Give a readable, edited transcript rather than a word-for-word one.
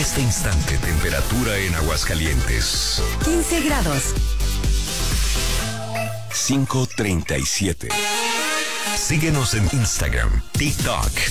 este instante, temperatura en Aguascalientes. 15 grados. 5:37. Síguenos en Instagram, TikTok,